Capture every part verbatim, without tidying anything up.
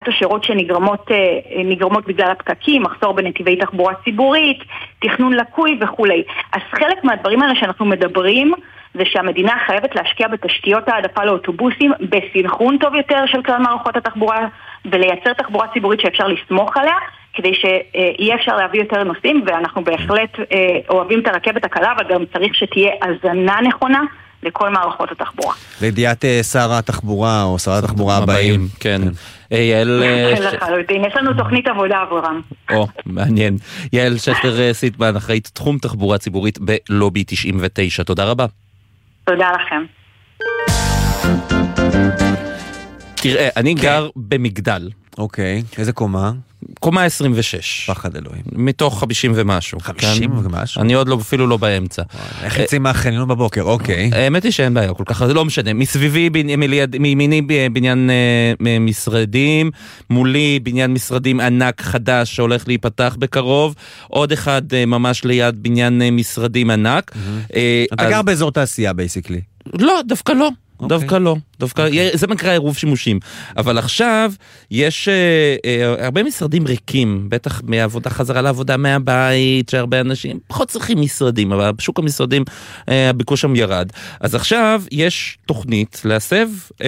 קשרות שנגרמות נגרמות בגלל הפקקים, מחסור בנתיבי תחבורה ציבורית, תכנון לקוי וכולי. אז חלק מהדברים האלה שאנחנו מדברים זה שהמדינה חייבת להשקיע בתשתיות העדפה לאוטובוסים בסנכרון טוב יותר של כלל מערכות התחבורה, ולייצר תחבורה ציבורית שאפשר לסמוך עליה, כדי שיהיה אפשר להביא יותר נוסעים, ואנחנו בהחלט אוהבים את הרכבת הקלה, אבל גם צריך שתהיה הזנה נכונה לכל מערכות התחבורה. לידיעת שר התחבורה או שר התחבורה הבאים. כן. יעל... יש לנו תוכנית עבודה עבורם. או, מעניין. יעל שכטר סיטמן, אחראית תחום תחבורה ציבורית בלובי תשעים ותשע. תודה רבה. תודה לכם. תראה, אני גר במגדל. אוקיי, איזה קומה? קומה עשרים ושש. פחד אלוהים. מתוך חמישים ומשהו. חמישים ומשהו? אני עוד לא, אפילו לא באמצע. איך יוצאים מהחניון בבוקר? אוקיי. האמת היא שאין בעיה כל כך, זה לא משנה. מסביבי, מימיני בניין משרדים, מולי בניין משרדים ענק חדש שהולך להיפתח בקרוב, עוד אחד ממש ליד בניין משרדים ענק. אתה גר באזור תעשייה, בייסיקלי. לא, דווקא לא. דווקא לא, דווקא, זה מקרה עירוב שימושים. אבל עכשיו יש הרבה משרדים ריקים, בטח מעבודה חזרה לעבודה מהבית, שהרבה אנשים פחות צריכים משרדים, אבל בשוק המשרדים הביקוש שם ירד. אז עכשיו יש תוכנית להסב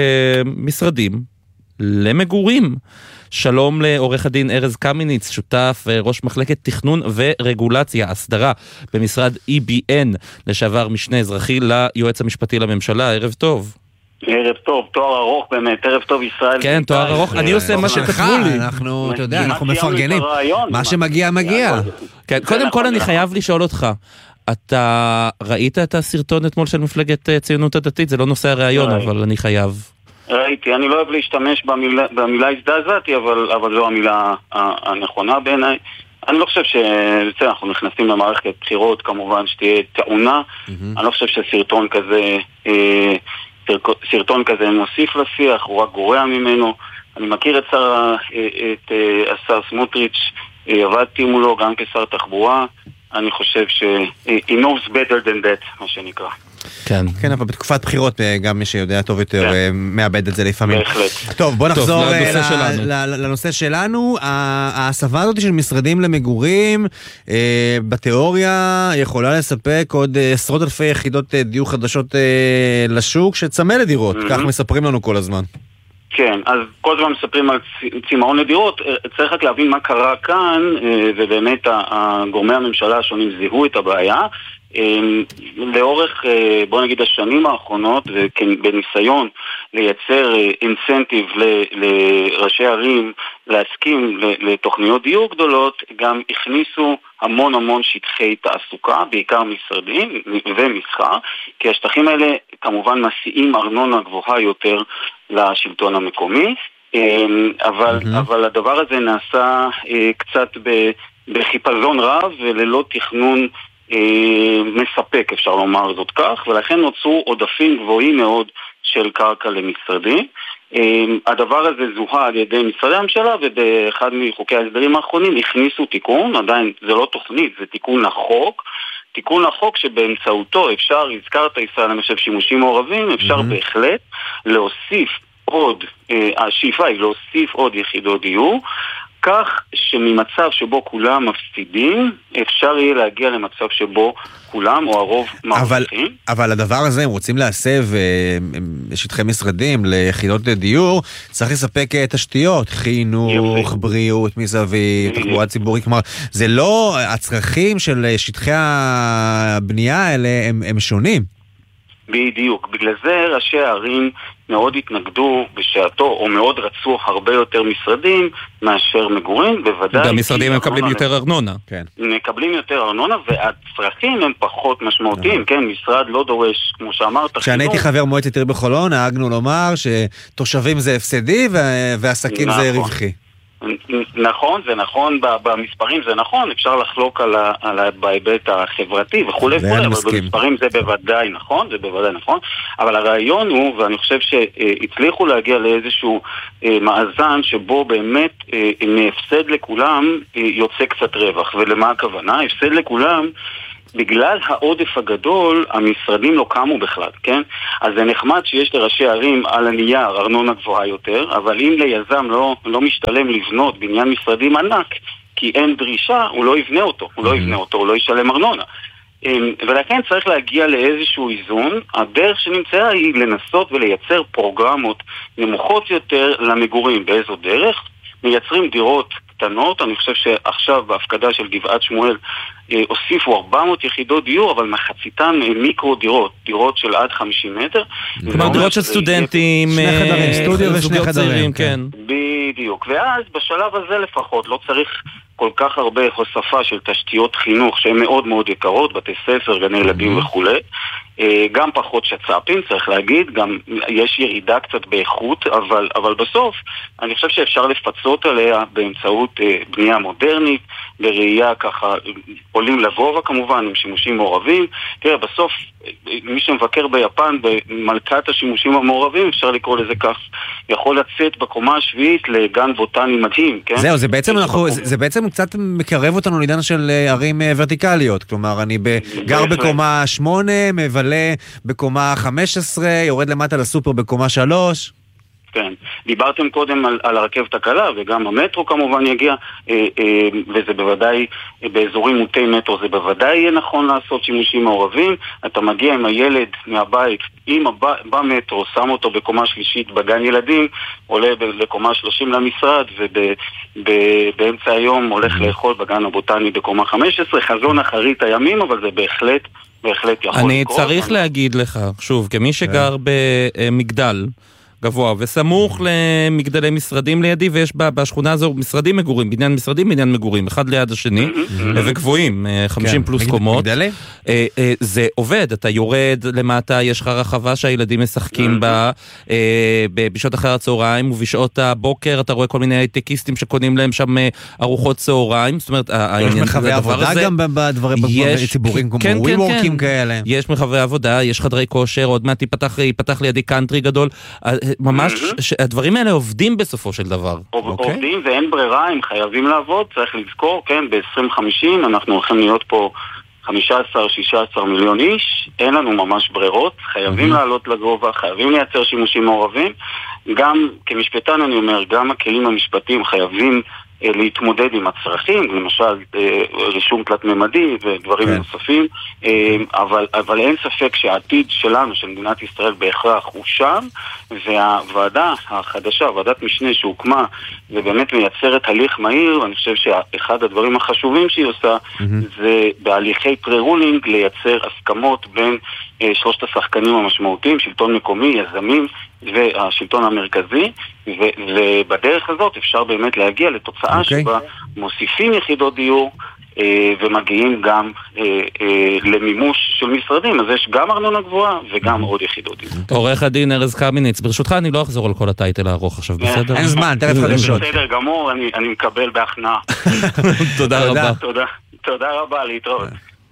משרדים למגורים. שלום לעורך הדין ארז קמיניץ, שותף ראש מחלקת תכנון ורגולציה, הסדרה במשרד אי בי אן, לשעבר משנה אזרחי ליועץ המשפטי לממשלה. ערב טוב. ערב טוב, תואר ארוך באמת, ערב טוב ישראל. כן, תואר ארוך, אני עושה מה שכתבו לי. אנחנו, אתה יודע, אנחנו מפרגנים. מה שמגיע, מגיע. כן, קודם כל אני חייב לשאול אותך, אתה ראית את הסרטון אתמול של מפלגת ציונות הדתית? זה לא נושא הרעיון, אבל אני חייב. ראיתי, אני לא אוהב להשתמש במילה, במילה הזדעזעתי, אבל, אבל זו המילה הנכונה בעיניי. אני לא חושב שאנחנו נכנסים למערכת בחירות, כמובן שתהיה טעונה. Mm-hmm. אני לא חושב שסרטון כזה, אה, סרטון כזה מוסיף לשיח, הוא רק גורע ממנו. אני מכיר את שר, את השר סמוטריץ', עבדתי מולו גם כשר תחבורה. אני חושב ש- he knows better than that, מה שנקרא. כן. כן, אבל בתקופת בחירות גם מי שיודע טוב יותר כן. מאבד את זה לפעמים. בהחלט. טוב, בוא נחזור טוב, לנושא, ל- שלנו. ל- לנושא שלנו. ההסבה הזאת של משרדים למגורים, אה, בתיאוריה יכולה לספק עוד עשרות אלפי יחידות דיור חדשות אה, לשוק, שצמא לדירות, mm-hmm. כך מספרים לנו כל הזמן. כן, אז כל הזמן מספרים על צימאון לדירות, צריך רק להבין מה קרה כאן, ובאמת גורמי הממשלה השונים זיהו את הבעיה. לאורך, בוא נגיד, השנים האחרונות, ובניסיון לייצר אינסנטיב לראשי ערים להסכים לתוכניות דיור גדולות, גם הכניסו המון המון שטחי תעסוקה, בעיקר משרדים ומסחר, כי השטחים האלה כמובן מסיעים ארנונה גבוהה יותר לשלטון המקומי, אבל, mm-hmm. אבל הדבר הזה נעשה קצת בחיפזון רב וללא תכנון מספק, אפשר לומר זאת כך, ולכן נוצרו עודפים גבוהים מאוד של קרקע למשרדים. הדבר הזה זוהה על ידי משרדי הממשלה, ובאחד מחוקי ההסדרים האחרונים הכניסו תיקון, עדיין זה לא תוכנית, זה תיקון לחוק, תיקון לחוק שבאמצעותו אפשר, הזכרת ישראל, אני חושב שימושים מעורבים, אפשר mm-hmm. בהחלט להוסיף עוד, השאיפה היא להוסיף עוד יחידות דיור, כך שממצב שבו כולם מפסידים, אפשר יהיה להגיע למצב שבו כולם או הרוב מרוויחים. אבל, אבל הדבר הזה, הם רוצים להסב שטחי משרדים ליחידות דיור, צריך לספק תשתיות, חינוך, בריאות מסביב, תחבורה ציבורית, כלומר, זה לא, הצרכים של שטחי הבנייה האלה הם, הם שונים. בדיוק, בגלל זה ראשי הערים מאוד התנגדו בשעתו, או מאוד רצו הרבה יותר משרדים מאשר מגורים, בוודאי. גם משרדים מקבלים יותר ארנונה. כן. מקבלים יותר ארנונה, והצרכים הם פחות משמעותיים, כן, משרד לא דורש, כמו שאמרת. כשאני הייתי חבר מועצת עיר בחולון, נהגנו לומר שתושבים זה הפסדי, ועסקים זה רווחי. נכון, זה נכון, במספרים זה נכון, אפשר לחלוק על, ה, על ה, בהיבט החברתי וכו' וכו', אבל במספרים זה בוודאי נכון, זה בוודאי נכון, אבל הרעיון הוא, ואני חושב שהצליחו להגיע לאיזשהו מאזן שבו באמת מהפסד לכולם יוצא קצת רווח, ולמה הכוונה? הפסד לכולם בגלל העודף הגדול, המשרדים לא קמו בכלל, כן? אז זה נחמד שיש לראשי ערים על הנייר ארנונה גבוהה יותר, אבל אם ליזם לא, לא משתלם לבנות בניין משרדים ענק, כי אין דרישה, הוא לא יבנה אותו, הוא לא יבנה אותו, הוא לא ישלם ארנונה. ולכן צריך להגיע לאיזשהו איזון. הדרך שנמצאה היא לנסות ולייצר פרוגרמות נמוכות יותר למגורים. באיזו דרך? מייצרים דירות קטנות. אני חושב שעכשיו בהפקדה של גבעת שמואל אה, הוסיפו ארבע מאות יחידות דיור, אבל מחציתן מיקרו דירות, דירות של עד חמישים מטר. כלומר דירות של סטודנטים, שני חדרים, סטודיו ושני חדרים, כן. בדיוק. ואז בשלב הזה לפחות לא צריך כל כך הרבה הוספה של תשתיות חינוך שהן מאוד מאוד יקרות, בתי ספר, גני ילדים וכו'. גם פחות שצ"פים, צריך להגיד, גם יש ירידה קצת באיכות, אבל, אבל בסוף אני חושב שאפשר לפצות עליה באמצעות בנייה מודרנית, בראייה ככה, עולים לגובה כמובן, עם שימושים מעורבים. תראה, בסוף מי שמבקר ביפן במלכת השימושים המעורבים, אפשר לקרוא לזה כך, יכול לצאת בקומה השביעית לגן בוטני מדהים, כן? זהו, זה בעצם, אנחנו, זה, זה בעצם קצת מקרב אותנו לעידן של ערים ורטיקליות. כלומר, אני גר בקומה שמונה, מבלה בקומה חמש עשרה, יורד למטה לסופר בקומה שלוש. כן, דיברתם קודם על, על הרכבת הקלה, וגם המטרו כמובן יגיע, אה, אה, וזה בוודאי, אה, באזורים מוטי מטרו זה בוודאי יהיה נכון לעשות שימושים מעורבים. אתה מגיע עם הילד מהבית, עם הבא, במטרו, שם אותו בקומה שלישית בגן ילדים, עולה ב- לקומה שלושים למשרד, ובאמצע היום הולך לאכול בגן הבוטני בקומה חמש עשרה, חזון אחרית הימים, אבל זה בהחלט, בהחלט יכול אני לקרות. צריך אני... להגיד לך, שוב, כמי שגר במגדל, גבוה, וסמוך למגדלי משרדים לידי, ויש בשכונה הזו משרדים מגורים, בניין משרדים, בניין מגורים, אחד ליד השני, וגבוהים, חמישים פלוס קומות. זה עובד, אתה יורד למטה, יש לך רחבה שהילדים משחקים בה, בשעות אחר הצהריים, ובשעות הבוקר אתה רואה כל מיני הייטקיסטים שקונים להם שם ארוחות צהריים, זאת אומרת, יש מחווי עבודה גם בדברים ציבוריים, כמו וויוורקים כאלה. יש מחווי עבודה, יש חדרי כושר, עוד מעט ייפתח לידי קאנטרי גדול, ממש, הדברים האלה עובדים בסופו של דבר. עובדים ואין ברירה, הם חייבים לעבוד, צריך לזכור, כן, ב-עשרים חמישים אנחנו הולכים להיות פה חמישה עשר שישה עשר מיליון איש, אין לנו ממש ברירות, חייבים לעלות לגובה, חייבים לייצר שימושים מעורבים. גם כמשפטן אני אומר, גם הכלים המשפטיים חייבים להתמודד עם הצרכים, למשל רישום תלת ממדי ודברים נוספים, אבל, אבל אין ספק שהעתיד שלנו, של מדינת ישראל בהכרח הוא שם, והוועדה החדשה, ועדת משנה שהוקמה, ובאמת מייצרת הליך מהיר, אני חושב שאחד הדברים החשובים שהיא עושה, זה בהליכי פרה-רולינג לייצר הסכמות בין שלושת השחקנים המשמעותיים, שלטון מקומי, יזמים והשלטון המרכזי, ובדרך הזאת אפשר באמת להגיע לתוצאה שבה מוסיפים יחידות דיור ומגיעים גם למימוש של משרדים. אז יש גם ארנונה גבוהה וגם עוד יחידות דיור. עורך הדין ארז קמיניץ, ברשותך אני לא אחזור על כל הטייטל הארוך עכשיו, בסדר? אין זמן, תראה חדשות. בסדר גמור, אני מקבל בהכנעה. תודה רבה. תודה רבה, להתראות.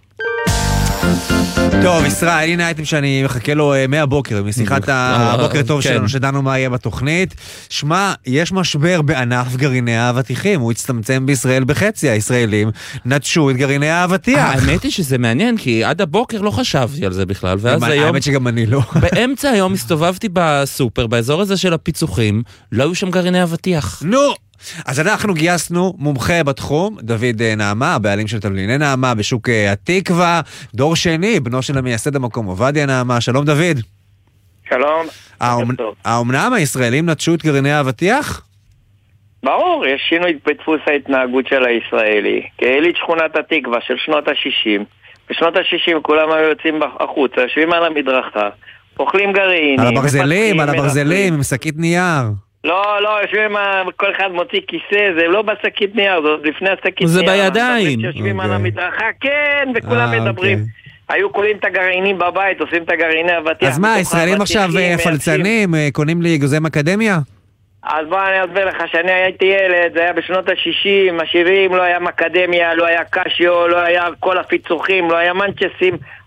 טוב, ישראל, הנה האייטם שאני מחכה לו מהבוקר, משיחת הבוקר טוב שלנו, שדנו מה יהיה בתוכנית. שמע, יש משבר בענף גרעיני האבטיחים, הוא הצטמצם בישראל בחצי, הישראלים נטשו את גרעיני האבטיח. האמת היא שזה מעניין, כי עד הבוקר לא חשבתי על זה בכלל, ואז היום... האמת שגם אני לא. באמצע היום הסתובבתי בסופר, באזור הזה של הפיצוחים, לא היו שם גרעיני אבטיח. נו! אז אנחנו גייסנו מומחה בתחום, דוד נעמה, הבעלים של תבליני נעמה בשוק התקווה, דור שני, בנו של המייסד המקום, עובדיה נעמה. שלום דוד. שלום. האומנם הישראלים נטשו את גרעיני האבטיח? ברור, יש שינוי בדפוס ההתנהגות של הישראלי. כיליד שכונת התקווה של שנות ה-שישים, בשנות ה-שישים כולם היו יוצאים החוצה, יושבים על המדרכה, אוכלים גרעינים. על הברזלים, על הברזלים, עם שקית נייר. לא, לא, יושבים, כל אחד מוציא כיסא, זה לא בשקית נייר, זה לפני השקית נייר. זה בידיים. יושבים על המדרכה, כן, וכולם מדברים. היו קולים את הגרעינים בבית, עושים את הגרעיני אבטיח. אז מה, ישראלים עכשיו פלצנים, קונים לי גוזם אקדמיה? אז בוא אני אסביר לך, שאני הייתי ילד, זה היה בשנות ה-שישים, ה-שבעים, לא היה אקדמיה, לא היה קשיו, לא היה כל הפיצוחים, לא היה מנצ'סים,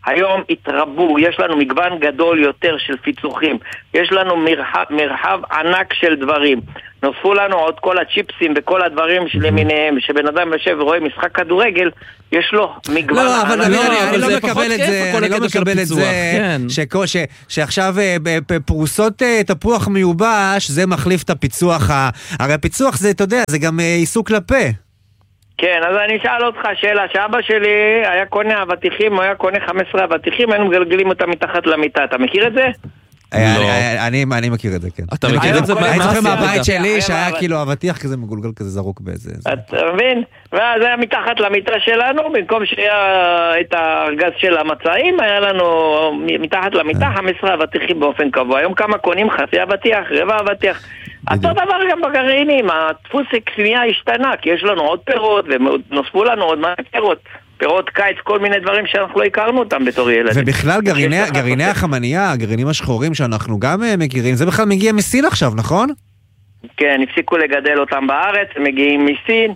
היום התרבו, יש לנו מגוון גדול יותר של פיצוחים, יש לנו מרחב, מרחב ענק של דברים. נוספו לנו עוד כל הצ'יפסים וכל הדברים שלמיניהם, שבן אדם יושב ורואה משחק כדורגל, יש לו מגוון לא, אבל ענק. לא, לא, אני אבל לא זה מקבל פחות את כיף, זה, כל אני לא הקטע של מקבל את הפיצוח, זה, כן. שכו- ש- שעכשיו אה, בפרוסות אה, תפוח מיובש, זה מחליף את הפיצוח, ה- הרי הפיצוח זה, אתה יודע, זה גם אה, עיסוק לפה. כן, אז אני אשאל אותך שאלה, שאבא שלי היה קונה אבטיחים, הוא היה קונה חמש עשרה אבטיחים, היינו מגלגלים אותם מתחת למיטה, אתה מכיר את זה? אה, לא. אני- אני אני מכיר את זה, כן. אתה אני מכיר את זה? מה- אני מה זוכר עשית? מהבית שלי היה שהיה אבל- כאילו אבטיח כזה מגולגל כזה זרוק באיזה... זה. אתה מבין? ואז היה מתחת למיטה שלנו, במקום שהיה את הארגז של המצעים, היה לנו מתחת למיטה חמש עשרה אבטיחים באופן קבוע. היום כמה קונים? חצי אבטיח, רבע אבטיח. אותו דבר גם בגרעינים, הדפוס קנייה השתנה, כי יש לנו עוד פירות, ונוספו לנו עוד מה פירות. פירות קיץ, כל מיני דברים שאנחנו לא הכרנו אותם בתור ילדים. ובכלל גרעיני, גרעיני החמניה, הגרעינים השחורים שאנחנו גם אה, מכירים, זה בכלל מגיע מסין עכשיו, נכון? כן, הפסיקו לגדל אותם בארץ, הם מגיעים מסין,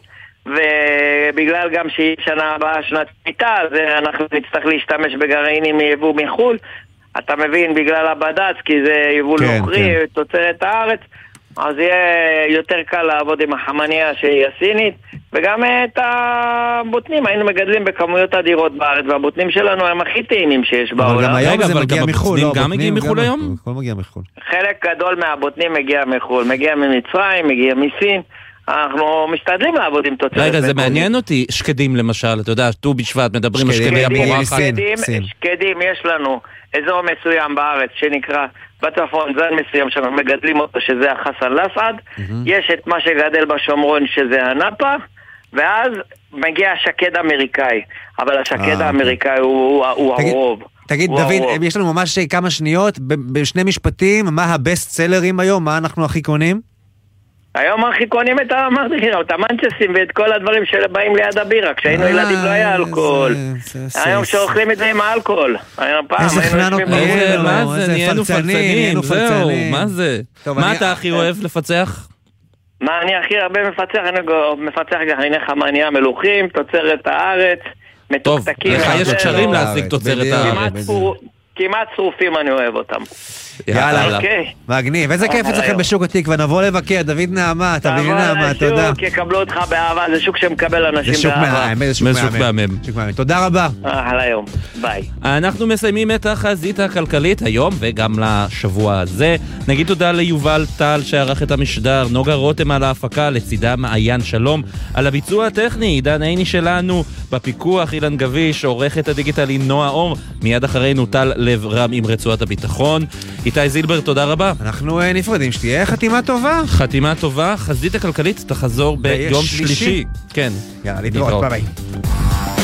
ובגלל גם שהיא שנה הבאה שנת שמיטה, אז אנחנו נצטרך להשתמש בגרעינים מיבוא מחול. אתה מבין, בגלל הבד"ץ, כי זה יבוא כן, נוכרי, כן. תוצרת הארץ, אז יהיה יותר קל לעבוד עם החמניה שהיא הסינית, וגם את הבוטנים היינו מגדלים בכמויות אדירות בארץ, והבוטנים שלנו הם הכי טעימים שיש אבל בעולם. גם היום רגע, זה אבל מגיע גם מחול, הבוטנים לא, גם הבוטנים מגיעים מחול היום? הכל מגיע מחול. חלק גדול מהבוטנים מגיע מחול, מגיע ממצרים, מגיע מסין. אנחנו משתדלים לעבוד עם תוצרת. רגע, זה מקומית. מעניין אותי, שקדים למשל, אתה יודע, ט"ו בשבט, מדברים על שקדים, שקדי שקדים, הפורחת. סין, שקדים, סין. שקדים, יש לנו אזור מסוים בארץ שנקרא בצפון, זן מסוים שאנחנו מגדלים אותו, שזה החסן לסעד. יש את מה שגדל בשומרון, שזה הנפה, ואז מגיע השקד האמריקאי. אבל השקד אה, האמריקאי הוא הוא תגיד- הרוב. תגיד, הוא דוד, הרוב. יש לנו ממש כמה שניות, ב- בשני משפטים, מה הבסט סלרים היום? מה אנחנו הכי קונים? היום הכי קונים את המרדיכים, את המנצ'סים ואת כל הדברים שבאים ליד הבירה. כשהיינו ילדים לא היה אלכוהול. זה- זה- היום זה- שאוכלים את זה עם האלכוהול. היום פעם איזה היינו חננות יושבים נהיינו. בבית. איזה, מה איזה זה, נהיינו פלצנים, פלצנים, נהיינו זהו, פלצנים. מה זה? טוב, מה אני- אתה הכי אוהב לפצח? מה אני הכי הרבה מפצח? אני מפצח גרעיני חמניה מלוכים, תוצרת הארץ, טוב, מתוקתקים. לך יש מהזרע. קשרים להשיג הארץ, תוצרת בדיוק. הארץ. כמעט צור- כמעט צרופים אני אוהב אותם. יאללה. אוקיי. מגניב, איזה כיף אה, אצלכם היום. בשוק התקווה, נבוא לבקר, דוד נעמה, תביא תבוא נעמה, תודה. לשוק, יקבלו אותך באהבה, זה שוק שמקבל אנשים זה שוק באהבה. מהמם, זה שוק שוק מהמם. מהמם. שוק מהמם. תודה רבה. אחלה יום, ביי. אנחנו מסיימים את החזית הכלכלית היום וגם לשבוע הזה. נגיד תודה ליובל טל שערך את המשדר, נוגה רותם על ההפקה, לצידה מעיין שלום על הביצוע הטכני, עידן עיני שלנו בפיקוח, אילן גביש, עורכת הדיגיטלי נועה אור, מיד אחרינו טל לב רם עם רצועת הביטחון. איתי זילבר, תודה רבה. אנחנו אה, נפרדים, שתהיה חתימה טובה. חתימה טובה, חזית הכלכלית תחזור ביום שלישי. שלישי. כן. יאללה, להתראות, ביי ביי.